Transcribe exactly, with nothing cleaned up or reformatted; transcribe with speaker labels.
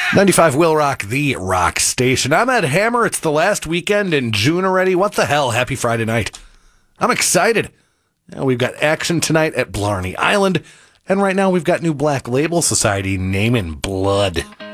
Speaker 1: ninety-five Will Rock, the rock station. I'm Ed Hammer. It's the last weekend in June already. What the hell? Happy Friday night. I'm excited. Now, we've got action tonight at Blarney Island. And right now we've got new Black Label Society naming blood.